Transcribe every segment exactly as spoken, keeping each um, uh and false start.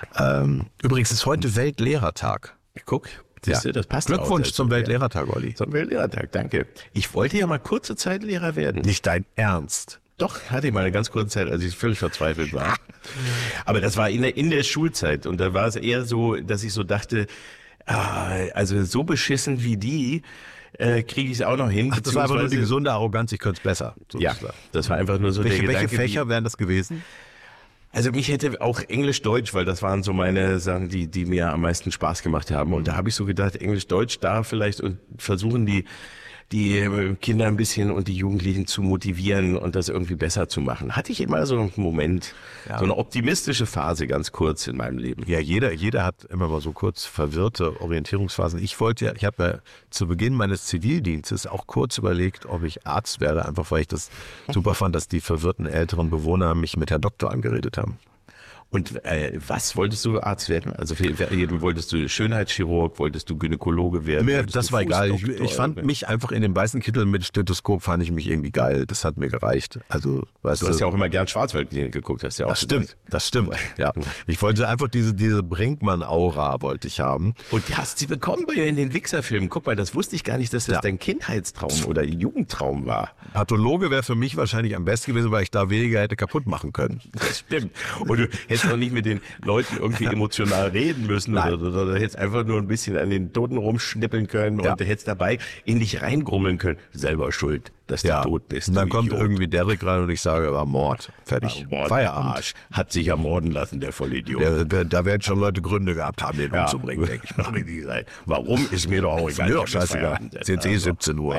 Ähm, übrigens ist heute Weltlehrertag. Guck, siehst du, das passt auch. Glückwunsch zum Weltlehrertag, Olli. Zum Weltlehrertag, danke. Ich wollte ja mal kurze Zeit Lehrer werden. Nicht dein Ernst. Doch, hatte ich mal eine ganz kurze Zeit, als ich völlig verzweifelt war. Aber das war in der, in der Schulzeit. Und da war es eher so, dass ich so dachte, ah, also so beschissen wie die, äh, kriege ich es auch noch hin. Ach, das war einfach nur die gesunde Arroganz, ich könnte es besser. Ja, das war einfach nur so welche, der Gedanke. Welche Fächer wären das gewesen? Also mich hätte auch Englisch, Deutsch, weil das waren so meine Sachen, die, die mir am meisten Spaß gemacht haben. Und da habe ich so gedacht, Englisch, Deutsch, da vielleicht und versuchen die die Kinder ein bisschen und die Jugendlichen zu motivieren und das irgendwie besser zu machen. Hatte ich immer so einen Moment, ja. so eine optimistische Phase ganz kurz in meinem Leben. Ja, jeder, jeder hat immer mal so kurz verwirrte Orientierungsphasen. Ich wollte ja, ich habe ja zu Beginn meines Zivildienstes auch kurz überlegt, ob ich Arzt werde, einfach weil ich das super fand, dass die verwirrten älteren Bewohner mich mit Herr Doktor angeredet haben. Und äh, was wolltest du Arzt werden? Also wolltest du Schönheitschirurg, wolltest du Gynäkologe werden? Mir, das war egal. Ich, ich fand oder? mich einfach in dem weißen Kittel mit Stethoskop fand ich mich irgendwie geil. Das hat mir gereicht. Also, weißt du, du hast ja auch immer gern Schwarzwald geguckt, hast ja auch. Das stimmt, gesagt. das stimmt. Ja, ich wollte einfach diese diese Brinkmann-Aura wollte ich haben. Und du hast sie bekommen bei in den Wichser-Filmen. Guck mal, das wusste ich gar nicht, dass das ja. dein Kindheitstraum oder Jugendtraum war. Pathologe wäre für mich wahrscheinlich am besten gewesen, weil ich da weniger hätte kaputt machen können. Das stimmt. Und du hättest noch nicht mit den Leuten irgendwie emotional reden müssen oder, oder, oder hättest einfach nur ein bisschen an den Toten rumschnippeln können ja. und du hättest dabei in dich reingrummeln können. Selber schuld, dass du ja. tot bist. Und dann kommt Idiot. irgendwie Derek rein und ich sage, war Mord. Fertig. Mord, Feierabend. Arsch. Hat sich ermorden lassen, der Vollidiot. Der, der, da werden schon Leute Gründe gehabt haben, den ja. umzubringen, denke ich mal. Warum ist mir doch auch egal. Mir doch scheißegal. Sind eh siebzehn Uhr.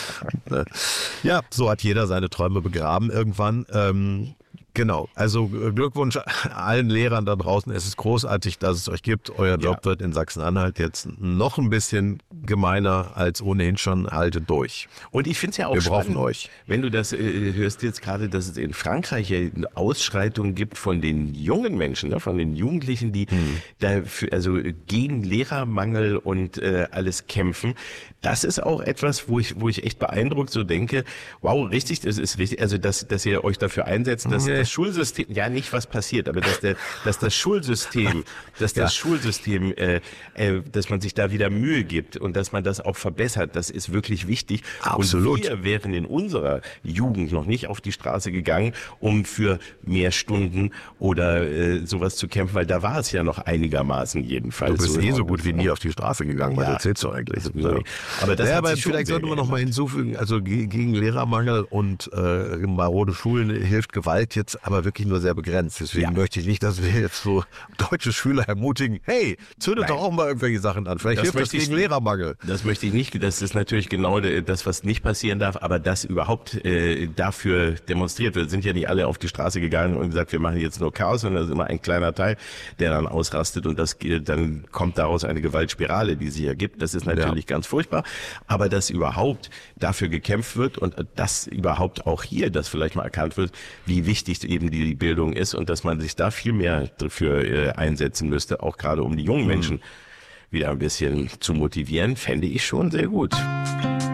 Ja, so hat jeder seine Träume begraben irgendwann. Ähm, Genau, also Glückwunsch allen Lehrern da draußen. Es ist großartig, dass es euch gibt. Euer Job ja. wird in Sachsen-Anhalt jetzt noch ein bisschen gemeiner als ohnehin schon. Haltet durch. Und ich finde es ja auch Wir spannend, brauchen euch. Wenn du das äh, hörst jetzt gerade, dass es in Frankreich ja Ausschreitungen gibt von den jungen Menschen, ne, von den Jugendlichen, die hm. dafür, also gegen Lehrermangel und äh, alles kämpfen. Das ist auch etwas, wo ich, wo ich echt beeindruckt so denke, wow, richtig, das ist richtig, also dass, dass ihr euch dafür einsetzt, dass okay. das Schulsystem, ja nicht was passiert, aber dass der, dass das Schulsystem, dass das ja. Schulsystem, äh, äh, dass man sich da wieder Mühe gibt und dass man das auch verbessert, das ist wirklich wichtig. Absolut. Und wir wären in unserer Jugend noch nicht auf die Straße gegangen, um für mehr Stunden oder äh, sowas zu kämpfen, weil da war es ja noch einigermaßen jedenfalls. Du bist so eh so gut wie nie auf die Straße gegangen, was ja. erzählst du eigentlich? So. Aber das ja, aber vielleicht sollten wir noch mal hinzufügen, also gegen Lehrermangel und äh, marode Schulen hilft Gewalt jetzt aber wirklich nur sehr begrenzt. Deswegen ja. möchte ich nicht, dass wir jetzt so deutsche Schüler ermutigen, hey, zündet Nein. doch auch mal irgendwelche Sachen an. Vielleicht das hilft das gegen ich, Lehrermangel. Das möchte ich nicht. Das ist natürlich genau das, was nicht passieren darf, aber dass überhaupt äh, dafür demonstriert wird. Sind ja nicht alle auf die Straße gegangen und gesagt, wir machen jetzt nur Chaos, sondern das ist immer ein kleiner Teil, der dann ausrastet und das dann kommt daraus eine Gewaltspirale, die sich ergibt. Das ist natürlich ja. ganz furchtbar. Aber dass überhaupt dafür gekämpft wird und dass überhaupt auch hier das vielleicht mal erkannt wird, wie wichtig eben die Bildung ist und dass man sich da viel mehr dafür äh, einsetzen müsste, auch gerade um die jungen Menschen mhm. wieder ein bisschen zu motivieren, fände ich schon sehr gut.